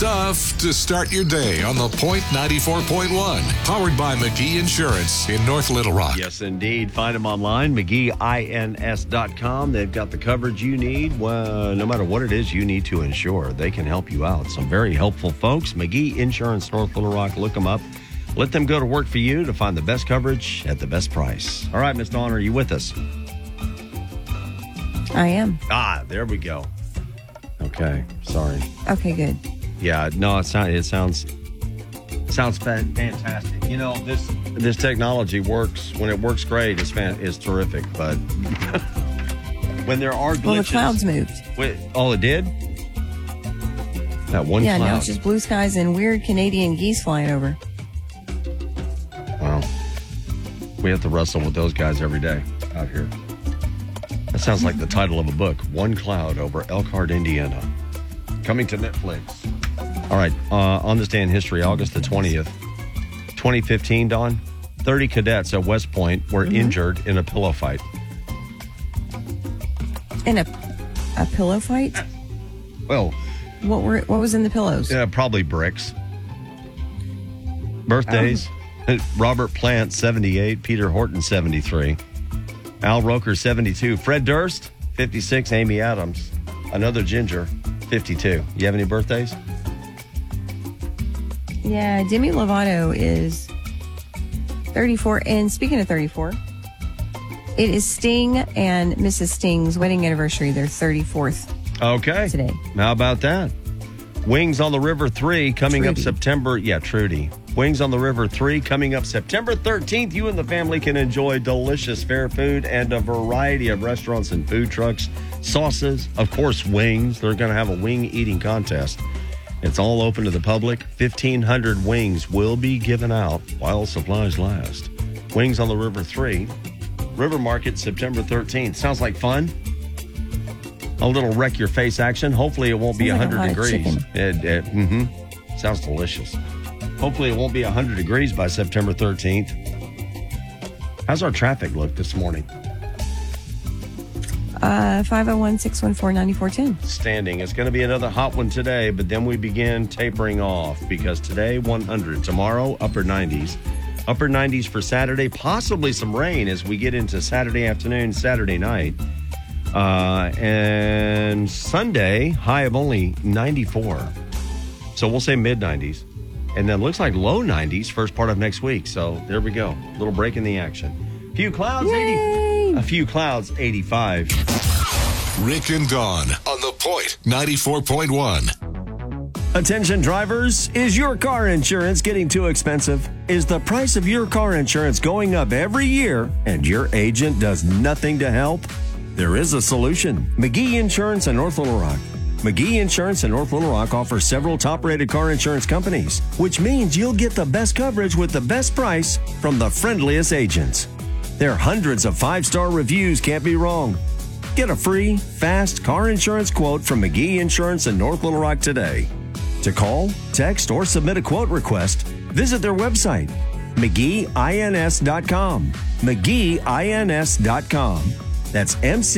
stuff to start your day on The Point 94.1. Powered by McGee Insurance in North Little Rock. Yes, indeed. Find them online, McGeeINS.com. They've got the coverage you need. Well, no matter what it is you need to insure, they can help you out. Some very helpful folks. McGee Insurance, North Little Rock. Look them up. Let them go to work for you to find the best coverage at the best price. All right, Miss Dawn, are you with us? I am. There we go. Okay, sorry. Okay, good. Yeah, no, it sounds fantastic. You know, this technology works. When it works great, it's terrific. But when there are glitches... Well, the clouds moved. It did? That one cloud? Yeah, now it's just blue skies and weird Canadian geese flying over. Wow. We have to wrestle with those guys every day out here. That sounds like the title of a book. One Cloud over Elkhart, Indiana. Coming to Netflix. All right. On this day in history, August the 20th, 2015, Dawn, 30 cadets at West Point were injured in a pillow fight. In a pillow fight? Well... What was in the pillows? Yeah, probably bricks. Birthdays. Robert Plant, 78. Peter Horton, 73. Al Roker, 72. Fred Durst, 56. Amy Adams, another ginger, 52. You have any birthdays? Yeah, Demi Lovato is 34. And speaking of 34, it is Sting and Mrs. Sting's wedding anniversary, their 34th. Okay. Today. How about that? Wings on the River 3 coming up September. Yeah, Trudy. Wings on the River 3 coming up September 13th. You and the family can enjoy delicious fair food and a variety of restaurants and food trucks, sauces, of course, wings. They're going to have a wing eating contest. It's all open to the public. 1,500 wings will be given out while supplies last. Wings on the River 3. River Market, September 13th. Sounds like fun. A little wreck your face action. Hopefully it won't be 100 degrees. Sounds delicious. Hopefully it won't be 100 degrees by September 13th. How's our traffic look this morning? 501-614-9410. Standing. It's going to be another hot one today, but then we begin tapering off because today 100. Tomorrow, upper 90s. Upper 90s for Saturday. Possibly some rain as we get into Saturday afternoon, Saturday night. And Sunday, high of only 94. So we'll say mid-90s. And then looks like low 90s first part of next week. So there we go. A little break in the action. A few clouds, 85. Rick and Dawn on The Point 94.1. Attention drivers, is your car insurance getting too expensive? Is the price of your car insurance going up every year and your agent does nothing to help? There is a solution. McGee Insurance in North Little Rock. McGee Insurance in North Little Rock offers several top-rated car insurance companies, which means you'll get the best coverage with the best price from the friendliest agents. Their hundreds of 5-star reviews can't be wrong. Get a free, fast car insurance quote from McGee Insurance in North Little Rock today. To call, text, or submit a quote request, visit their website, McGeeINS.com. McGeeINS.com. That's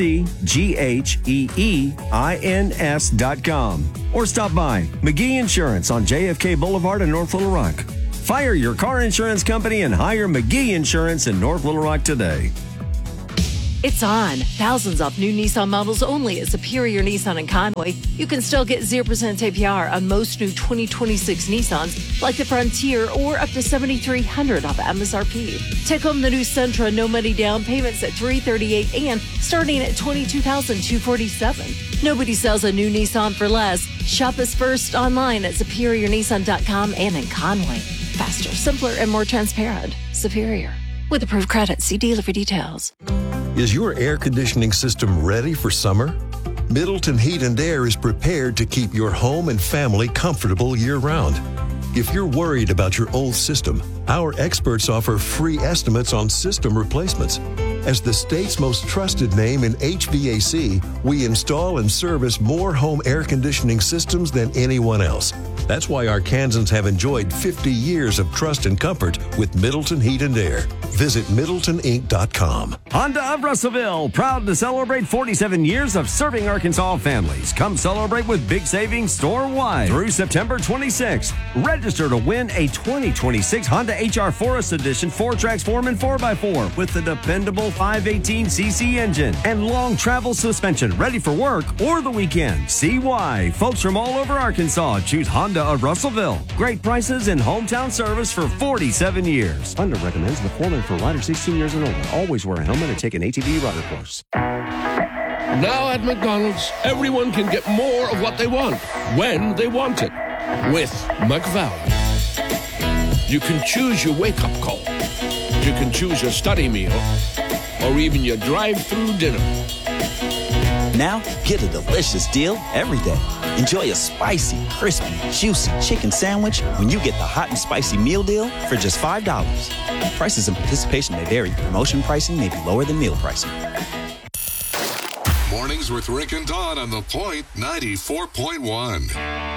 McGeeINS.com. Or stop by McGee Insurance on JFK Boulevard in North Little Rock. Fire your car insurance company and hire McGee Insurance in North Little Rock today. It's on. Thousands off new Nissan models only at Superior Nissan in Conway. You can still get 0% APR on most new 2026 Nissans, like the Frontier, or up to $7,300 off MSRP. Take home the new Sentra, no money down, payments at $338 and starting at $22,247. Nobody sells a new Nissan for less. Shop us first online at SuperiorNissan.com and in Conway. Faster, simpler, and more transparent. Superior. With approved credit, see dealer for details. Is your air conditioning system ready for summer? Middleton Heat and Air is prepared to keep your home and family comfortable year-round. If you're worried about your old system, our experts offer free estimates on system replacements. As the state's most trusted name in HVAC, we install and service more home air conditioning systems than anyone else. That's why Arkansans have enjoyed 50 years of trust and comfort with Middleton Heat and Air. Visit MiddletonInc.com. Honda of Russellville, proud to celebrate 47 years of serving Arkansas families. Come celebrate with big savings store-wide through September 26th. Register to win a 2026 Honda HR Forest Edition 4Transform 4x4 with the dependable 518cc engine and long travel suspension, ready for work or the weekend. See why folks from all over Arkansas choose Honda of Russellville. Great prices and hometown service for 47 years. Honda recommends the foreman for riders 16 years and older. Always wear a helmet and take an ATV rider course. Now at McDonald's, everyone can get more of what they want, when they want it, with McValue. You can choose your wake-up call. You can choose your study meal, or even your drive-through dinner. Now, get a delicious deal every day. Enjoy a spicy, crispy, juicy chicken sandwich when you get the hot and spicy meal deal for just $5. Prices and participation may vary. Promotion pricing may be lower than meal pricing. Mornings with Rick and Dawn on The Point 94.1.